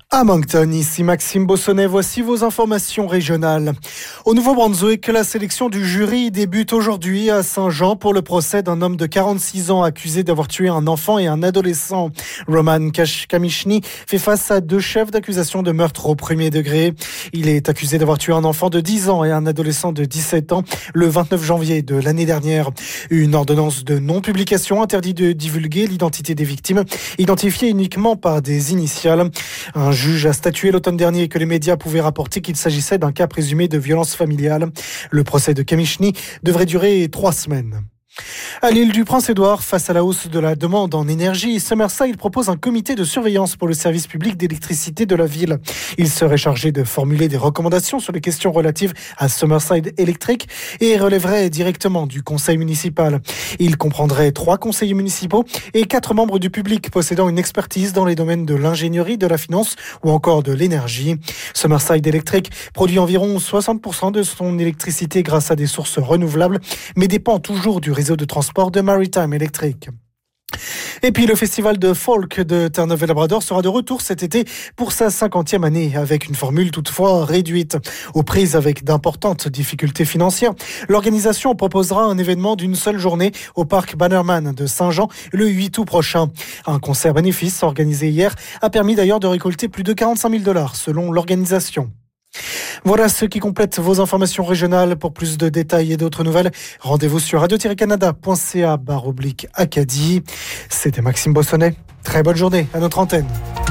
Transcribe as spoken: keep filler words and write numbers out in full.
À Moncton, ici Maxime Bossonnet, voici vos informations régionales. Au Nouveau-Brunswick, la sélection du jury débute aujourd'hui à Saint-Jean pour le procès d'un homme de quarante-six ans accusé d'avoir tué un enfant et un adolescent. Roman Kamishny fait face à deux chefs d'accusation de meurtre au premier degré. Il est accusé d'avoir tué un enfant de dix ans et un adolescent de dix-sept ans le vingt-neuf janvier de l'année dernière. Une ordonnance de non-publication interdit de divulguer l'identité des victimes, identifiées uniquement par des initiales. Un juge a statué l'automne dernier que les médias pouvaient rapporter qu'il s'agissait d'un cas présumé de violence familiale. Le procès de Kamishny devrait durer trois semaines. À l'île du Prince-Édouard, face à la hausse de la demande en énergie, Summerside propose un comité de surveillance pour le service public d'électricité de la ville. Il serait chargé de formuler des recommandations sur les questions relatives à Summerside Electric et relèverait directement du conseil municipal. Il comprendrait trois conseillers municipaux et quatre membres du public possédant une expertise dans les domaines de l'ingénierie, de la finance ou encore de l'énergie. Summerside Electric produit environ soixante pour cent de son électricité grâce à des sources renouvelables, mais dépend toujours du réseau de transport de Maritime Electric. Et puis le festival de folk de Terre-Neuve-et-Labrador sera de retour cet été pour sa cinquantième année, avec une formule toutefois réduite. Aux prises avec d'importantes difficultés financières, l'organisation proposera un événement d'une seule journée au parc Bannerman de Saint-Jean le huit août prochain. Un concert bénéfice organisé hier a permis d'ailleurs de récolter plus de quarante-cinq mille dollars selon l'organisation. Voilà ce qui complète vos informations régionales. Pour plus de détails et d'autres nouvelles, rendez-vous sur radio tiret canada point c a barre oblique Acadie. C'était Maxime Bossonnet. Très bonne journée à notre antenne.